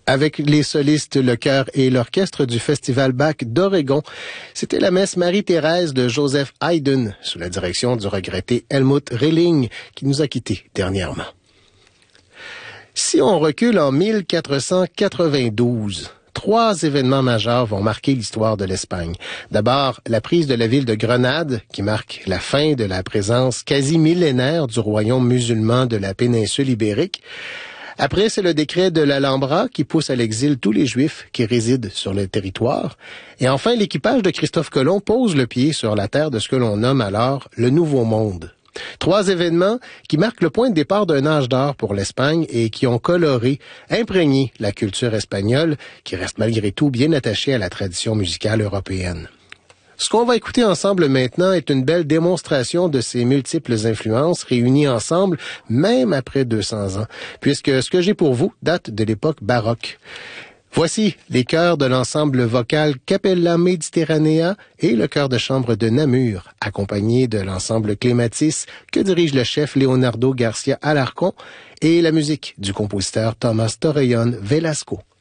Avec les solistes, le chœur et l'orchestre du Festival Bach d'Oregon. C'était la messe Marie-Thérèse de Joseph Haydn, sous la direction du regretté Helmut Rilling, qui nous a quittés dernièrement. Si on recule en 1492, 3 événements majeurs vont marquer l'histoire de l'Espagne. D'abord, la prise de la ville de Grenade, qui marque la fin de la présence quasi millénaire du royaume musulman de la péninsule ibérique. Après, c'est le décret de l'Alhambra qui pousse à l'exil tous les Juifs qui résident sur le territoire. Et enfin, l'équipage de Christophe Colomb pose le pied sur la terre de ce que l'on nomme alors le Nouveau Monde. 3 événements qui marquent le point de départ d'un âge d'or pour l'Espagne et qui ont coloré, imprégné la culture espagnole, qui reste malgré tout bien attachée à la tradition musicale européenne. Ce qu'on va écouter ensemble maintenant est une belle démonstration de ces multiples influences réunies ensemble, même après 200 ans, puisque ce que j'ai pour vous date de l'époque baroque. Voici les chœurs de l'ensemble vocal Capella Mediterranea et le chœur de chambre de Namur, accompagné de l'ensemble Clématis que dirige le chef Leonardo Garcia Alarcón et la musique du compositeur Tomás Torrellón Velasco.